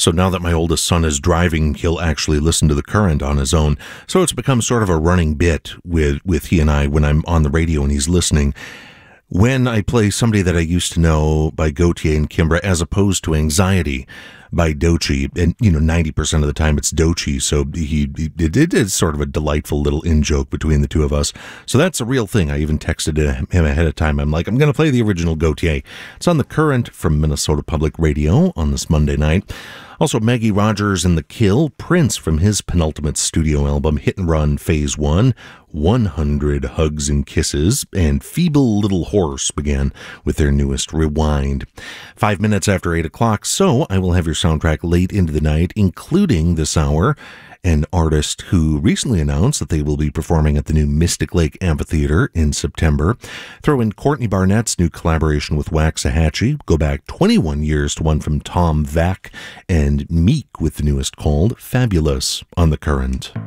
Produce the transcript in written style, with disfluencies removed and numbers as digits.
So now that my oldest son is driving, he'll actually listen to The Current on his own. So it's become sort of a running bit with he and I when I'm on the radio and he's listening. When I play Somebody That I Used to Know by Gautier and Kimbra, as opposed to Anxiety by Doechii, and 90% of the time it's Doechii, so it is sort of a delightful little in-joke between the two of us. So that's a real thing. I even texted him ahead of time. I'm like, I'm going to play the original Gautier. It's on The Current from Minnesota Public Radio on this Monday night. Also, Maggie Rogers and The Kill, Prince from his penultimate studio album, Hit and Run Phase 1, 100 Hugs and Kisses, and Feeble Little Horse began with their newest Rewind. 5 minutes after 8 o'clock, so I will have your soundtrack late into the night, including this hour, an artist who recently announced that they will be performing at the new Mystic Lake Amphitheater in September. Throw in Courtney Barnett's new collaboration with Waxahachie. Go back 21 years to one from Tom Vack, and Meek with the newest called Fabulous on The Current.